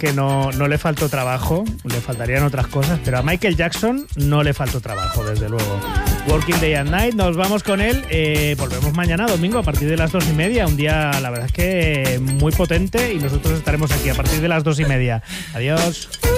que no le faltó trabajo, le faltarían otras cosas, pero a Michael Jackson no le faltó trabajo, desde luego. Working Day and Night, nos vamos con él. Volvemos mañana, domingo, a partir de las 2:30. Un día, la verdad es que muy potente, y nosotros estaremos aquí a partir de las 2:30. Adiós.